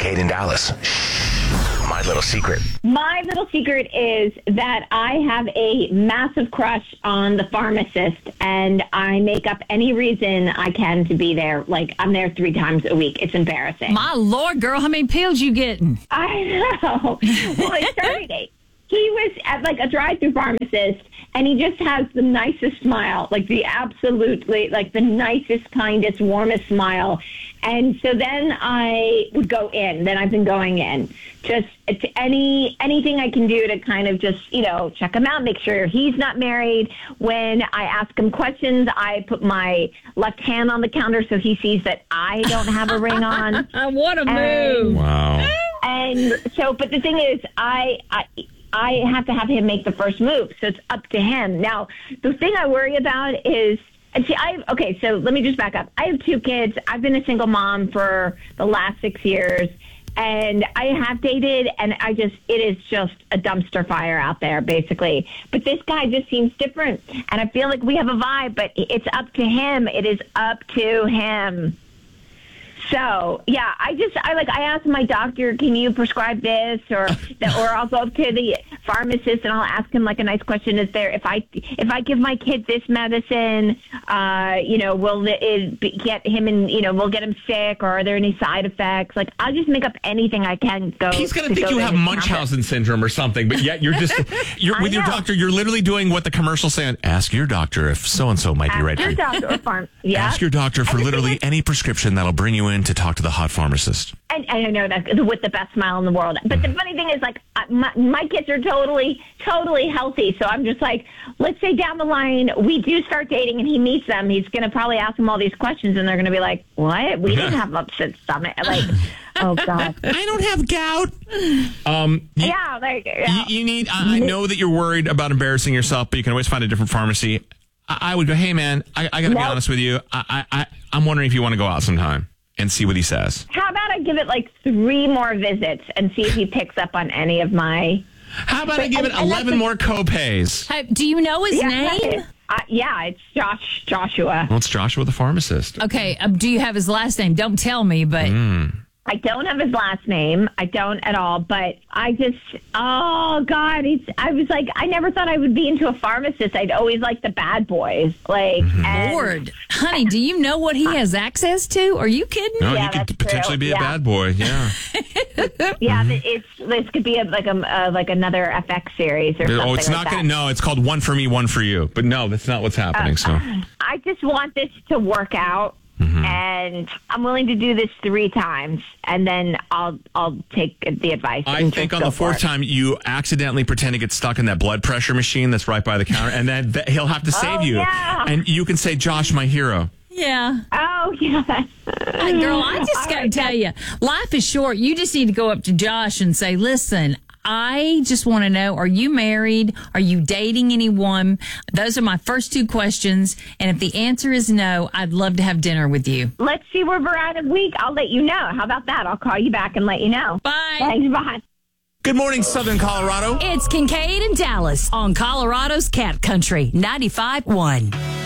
Kincaid in Dallas. My little secret. My little secret is that I have a massive crush on the pharmacist, and I make up any reason I can to be there. Like, I'm there 3 times a week. It's embarrassing. My Lord, girl, how many pills you getting? I know. Well, it started. He was at like a drive-through pharmacist, and he just has the nicest smile, like the nicest, kindest, warmest smile. And so then I would go in. Then I've been going in. Just anything I can do to kind of just, check him out, make sure he's not married. When I ask him questions, I put my left hand on the counter so he sees that I don't have a ring on. What a move. Wow. And so, but the thing is, I have to have him make the first move, so it's up to him. Now, the thing I worry about is, so let me just back up. I have 2 kids. I've been a single mom for the last 6 years, and I have dated, and it is just a dumpster fire out there, basically. But this guy just seems different, and I feel like we have a vibe, but it's up to him. It is up to him. So, yeah, I asked my doctor, can you prescribe this? Or I'll go up to the pharmacist and I'll ask him like a nice question. Is there, if I give my kid this medicine, will it get him in, will get him sick, or are there any side effects? Like, I'll just make up anything I can go. He's going to think you have Munchausen syndrome or something, but yet you're with your doctor, you're literally doing what the commercial's saying. Ask your doctor if so-and-so might be right for you. Ask your doctor for literally any prescription that'll bring you in to talk to the hot pharmacist. And I know that with the best smile in the world. But the funny thing is, like, my kids are totally healthy. So I'm just like, let's say down the line we do start dating and he meets them. He's going to probably ask them all these questions and they're going to be like, what? We didn't have upset stomach. Like, oh, God. I don't have gout. You need, I know that you're worried about embarrassing yourself, but you can always find a different pharmacy. I would go, hey, man, I got to be honest with you. I'm wondering if you want to go out sometime and see what he says. How about I give it like 3 more visits and see if he picks up on any of my... How about I give it 11 more co-pays? Do you know his name? It's Joshua. Well, it's Joshua the pharmacist. Okay, do you have his last name? Don't tell me, but... I don't have his last name. I don't at all. But I just, oh, God. I was like, I never thought I would be into a pharmacist. I'd always liked the bad boys. Like, Lord, honey, do you know what he has access to? Are you kidding? No, he could potentially be a bad boy. Yeah. This could be like another FX series or something. Oh, it's not going to. No, it's called One for Me, One for You. But no, that's not what's happening. So I just want this to work out. And I'm willing to do this 3 times, and then I'll take the advice. I think on the 4th time, you accidentally pretend to get stuck in that blood pressure machine that's right by the counter, and then he'll have to save you. Yeah. And you can say, Josh, my hero. Yeah. Oh, yeah. Girl, I just got to tell you, life is short. You just need to go up to Josh and say, listen, I just want to know, are you married? Are you dating anyone? Those are my first 2 questions. And if the answer is no, I'd love to have dinner with you. Let's see where we're at in a week. I'll let you know. How about that? I'll call you back and let you know. Bye. Thanks. Bye. Good morning, Southern Colorado. It's Kincaid and Dallas on Colorado's Cat Country 95.1.